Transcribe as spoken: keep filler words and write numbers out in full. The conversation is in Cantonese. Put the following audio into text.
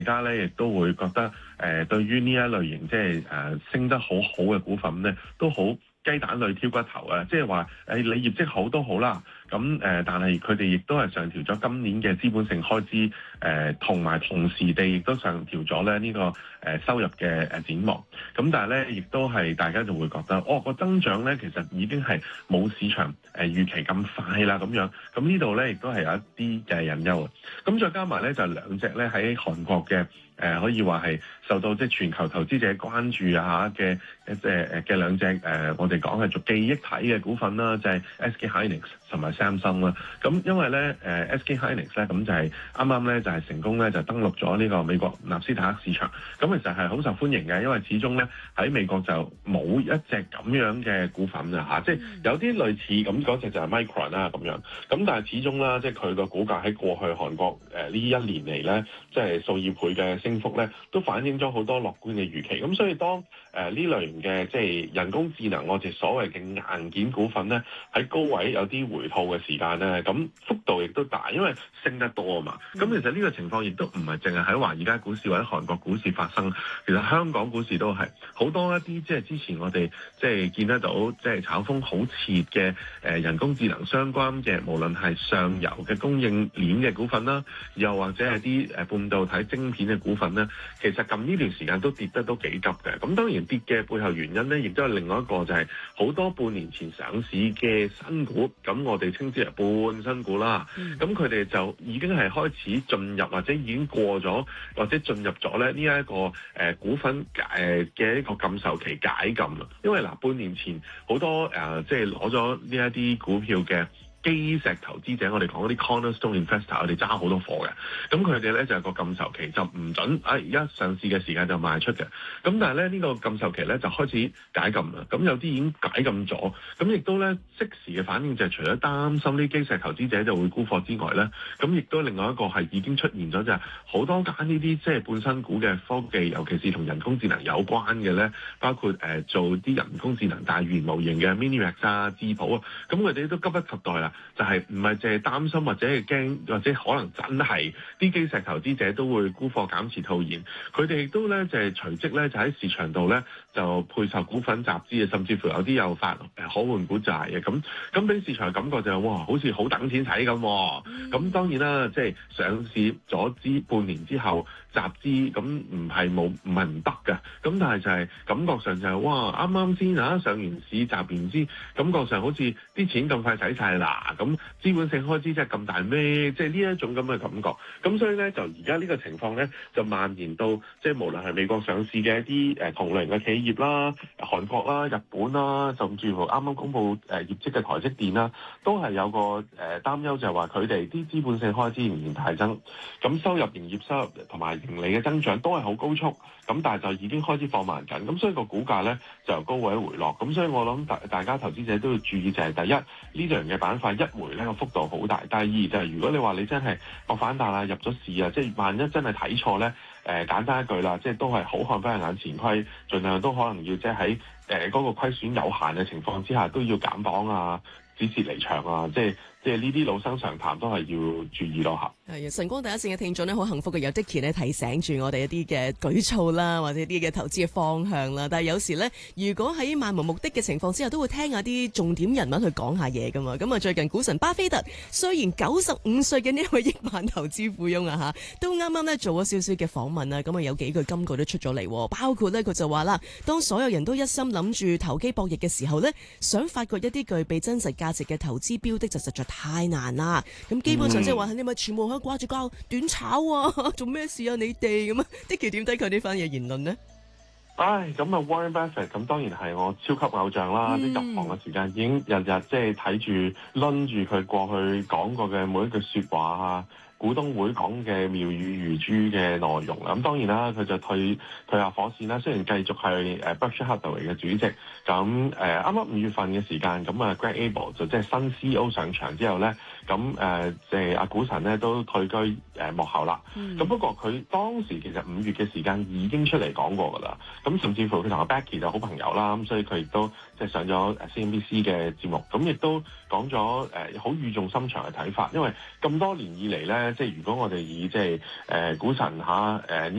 而家咧亦都會覺得誒、呃、對於呢一類型即係誒升得好好嘅股份咧，都好雞蛋裏挑骨頭啊！即係話誒你業績好都好啦，咁誒、呃、但係佢哋亦都係上調咗今年嘅資本性開支，誒同埋同時地亦都上調咗咧呢個誒、呃、收入嘅誒展望。咁但係咧亦都係大家就會覺得，哦個增長咧其實已經係冇市場誒預期咁快啦咁樣。咁呢度咧亦都係有一啲嘅隱憂啊。咁再加埋咧就兩隻咧喺韓國嘅。誒、呃、可以話係受到即係全球投資者關注啊嘅一隻誒嘅兩隻誒、呃，我哋講係做記憶體嘅股份啦，就係、是、S K Hynix 同埋 Samsung 啦。咁因為咧誒、呃、S K Hynix 咧咁就係啱啱咧就係、是、成功咧就登陸咗呢個美國納斯達克市場。咁其實係好受歡迎嘅，因為始終咧喺美國就冇一隻咁樣嘅股份啊嚇，即係有啲類似咁嗰隻就係 Micron 啦咁樣。咁但係始終啦，即係佢個股價喺過去韓國誒呢、呃、一年嚟咧，即係數以倍嘅升幅咧，都反映咗好多樂觀嘅預期。咁所以當誒呢、呃、類型嘅即係人工智能，我哋所謂嘅硬件股份咧，喺高位有啲回吐嘅時間咧，咁幅度亦都大，因為升得多啊嘛。咁其實呢個情況亦都唔係淨係喺華爾街股市或者韓國股市發生，其實香港股市都係好多一啲即係之前我哋即係見得到即係炒風好熾嘅誒人工智能相關嘅，無論係上游嘅供應鏈嘅股份啦，又或者係啲誒半導體晶片嘅股份咧，其實近呢段時間都跌得都幾急嘅。咁當然跌嘅背後原因咧，亦都係另外一個就係好多半年前上市嘅新股，咁我哋稱之為半新股啦。咁佢哋就已經係開始進入或者已經過咗或者進入咗咧呢一個誒、呃、股份誒嘅一個禁售期解禁啦。因為嗱、呃、半年前好多誒、呃、即係攞咗呢一啲股票嘅基石投資者，我哋講嗰啲 cornerstone investor，我哋揸好多貨嘅，咁佢哋咧就係、是、個禁售期就唔準，啊而家上市嘅時間就賣出嘅，咁但係咧呢、這個禁售期咧就開始解禁啦，咁有啲已經解禁咗，咁亦都咧即時嘅反應就係除咗擔心啲基石投資者就會沽貨之外咧，咁亦都另外一個係已經出現咗就係好多間呢啲即係半新股嘅科技，尤其是同人工智能有關嘅咧，包括誒、呃、做啲人工智能大語言模型嘅 Minimax 啊、智譜啊，咁佢哋都急不及待啦。就係唔係淨係擔心或者係驚，或者可能真係啲基石投資者都會沽貨減持套現，佢哋亦都咧就係隨即咧就喺市場度咧就配售股份集資啊，甚至乎有啲有發誒可換股債嘅，咁咁俾市場嘅感覺就係、是、哇，好似好等錢使咁。咁當然啦，即係上市咗之半年之後集資，咁唔係冇唔係唔得嘅，咁但係就係感覺上就係、是、哇，啱啱先啊上完市集完資，感覺上好似啲錢咁快使晒啦。咁資本性開支真係咁大咩？即係呢一種咁嘅感覺。咁所以咧，就而家呢個情況咧，就蔓延到即係無論係美國上市嘅一啲誒同類嘅企業啦、韓國啦、日本啦，甚至乎啱啱公布誒業績嘅台積電啦，都係有個誒擔憂，就係話佢哋啲資本性開支仍然大增，咁收入、營業收入同埋盈利嘅增長都係好高速，咁但係就已經開始放慢緊。咁所以個股價咧就由高位回落。咁所以我諗大大家投資者都要注意，就係第一呢類嘅板塊。一回呢個幅度好大，第二就係、是、如果你話你真係個反彈啊入咗市啊，即係萬一真係睇錯咧，誒、呃、簡單一句啦，即係都係好看翻眼前虧，盡量都可能要即係喺誒嗰個虧損有限嘅情況之下，都要減磅啊、止蝕離場啊，即係。即係呢啲老生常談都係要注意咯嚇。 係啊，晨光第一線嘅聽眾咧，好幸福嘅有 Dicky 咧提醒住我哋一啲嘅舉措啦，或者啲嘅投資嘅方向啦。但係有時咧，如果喺漫無目的嘅情況之下，都會聽下啲重點人物去講下嘢噶嘛。咁啊，最近股神巴菲特雖然九十五歲嘅呢位億萬投資富翁啊嚇，都啱啱咧做咗少少嘅訪問啊，咁啊有幾句金句都出咗嚟，包括咧佢就話啦，當所有人都一心諗住投機博弈嘅時候咧，想發掘一啲具備真實價值嘅投資標的就實在太難啦，咁基本上即係話你咪全部可以掛住交短炒啊，做咩事啊你哋咁啊？Dicky點睇佢呢番嘅言論呢？ 唉，咁啊 Warren Buffett 咁當然係我超級偶像啦！啲、嗯、入行嘅時間已經日日即係睇住攆住佢過去講過嘅每一句説話啊，股東會講嘅妙語如珠嘅內容啦。咁當然啦，佢就退退下火線啦。雖然繼續係誒 Berkshire Hathaway 嘅主席，咁誒啱啱五月份嘅時間，咁啊 Greg Abel 就即係新 C E O 上場之後咧， 咁誒即係阿股神咧都退居誒、呃、幕後啦。咁、嗯、不過佢當時其實五月嘅時間已經出嚟講過㗎啦。咁甚至乎佢同阿 Becky 就好朋友啦，咁所以佢亦都即係上咗 C N B C 嘅節目，咁亦都講咗誒好語重心長嘅睇法。因為咁多年以嚟咧，即係如果我哋以即係誒股神嚇誒。呃